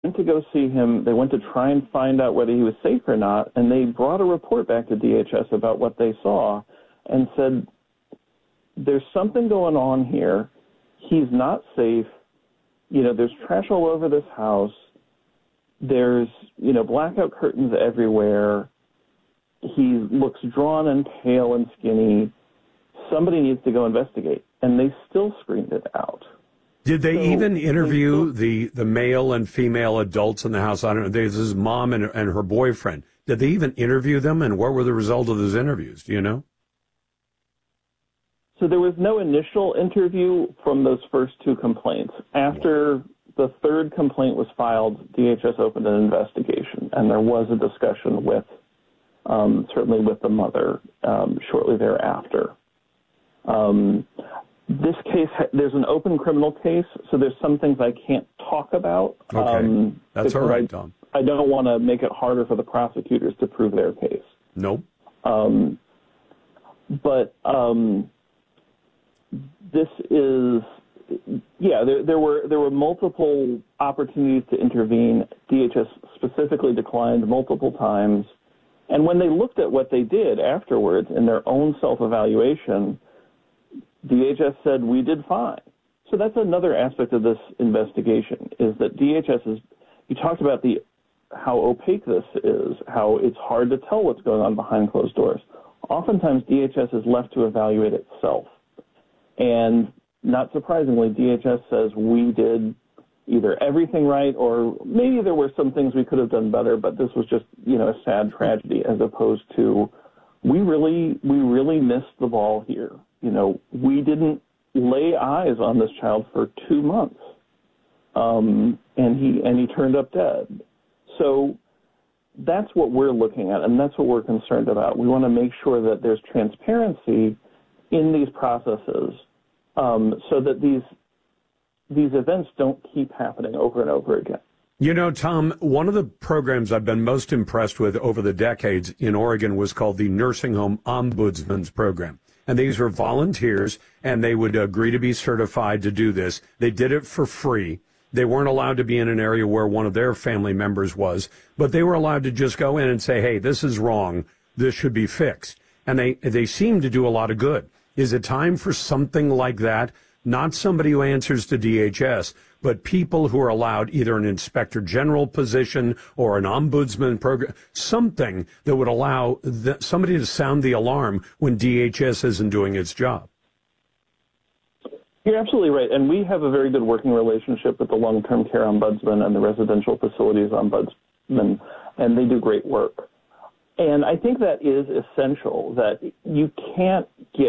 went to go see him. They went to try and find out whether he was safe or not, and they brought a report back to DHS about what they saw and said, there's something going on here. He's not safe. There's trash all over this house. There's, blackout curtains everywhere. He looks drawn and pale and skinny. Somebody needs to go investigate. And they still screened it out. Did they even interview the male and female adults in the house? I don't know. There's his mom and her boyfriend. Did they even interview them? And what were the results of those interviews? Do you know? So there was no initial interview from those first two complaints. After the third complaint was filed, DHS opened an investigation, and there was a discussion with, certainly with the mother, shortly thereafter. This case, there's an open criminal case, so there's some things I can't talk about. Okay, that's all right, Tom. I don't want to make it harder for the prosecutors to prove their case. Nope. This is, there were multiple opportunities to intervene. DHS specifically declined multiple times. And when they looked at what they did afterwards in their own self-evaluation, DHS said, we did fine. So that's another aspect of this investigation, is that DHS is, you talked about how opaque this is, how it's hard to tell what's going on behind closed doors. Oftentimes, DHS is left to evaluate itself. And not surprisingly, DHS says we did either everything right, or maybe there were some things we could have done better, but this was just, a sad tragedy, as opposed to we really missed the ball here. We didn't lay eyes on this child for 2 months, and he turned up dead. So that's what we're looking at, and that's what we're concerned about. We want to make sure that there's transparency in these processes, so that these events don't keep happening over and over again. Tom, one of the programs I've been most impressed with over the decades in Oregon was called the Nursing Home Ombudsman's Program. And these were volunteers, and they would agree to be certified to do this. They did it for free. They weren't allowed to be in an area where one of their family members was, but they were allowed to just go in and say, hey, this is wrong. This should be fixed. And they seem to do a lot of good. Is it time for something like that? Not somebody who answers to DHS, but people who are allowed either an inspector general position or an ombudsman program, something that would allow somebody to sound the alarm when DHS isn't doing its job. You're absolutely right. And we have a very good working relationship with the long-term care ombudsman and the residential facilities ombudsman, and they do great work. And I think that is essential, that you can't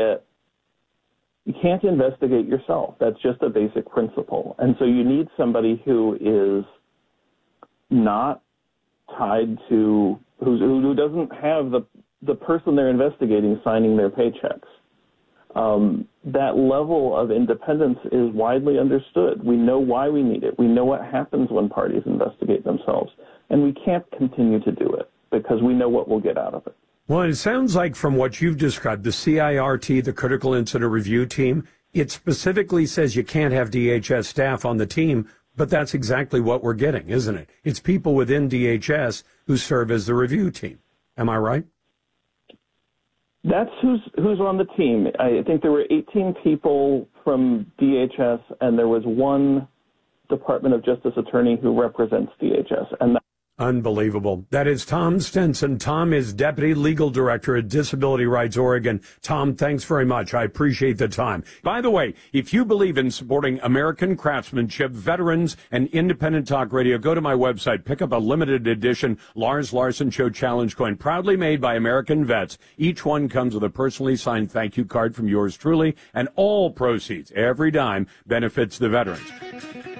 investigate yourself. That's just a basic principle. And so you need somebody who is not tied to, who doesn't have the person they're investigating signing their paychecks. That level of independence is widely understood. We know why we need it. We know what happens when parties investigate themselves. And we can't continue to do it because we know what we'll get out of it. Well, it sounds like from what you've described, the CIRT, the Critical Incident Review Team, it specifically says you can't have DHS staff on the team, but that's exactly what we're getting, isn't it? It's people within DHS who serve as the review team. Am I right? That's who's on the team. I think there were 18 people from DHS, and there was one Department of Justice attorney who represents DHS, and unbelievable. That is Tom Stinson. Tom is Deputy Legal Director at Disability Rights Oregon. Tom, thanks very much. I appreciate the time. By the way, if you believe in supporting American craftsmanship, veterans, and independent talk radio, go to my website, pick up a limited edition Lars Larson Show Challenge coin, proudly made by American vets. Each one comes with a personally signed thank you card from yours truly, and all proceeds, every dime, benefits the veterans.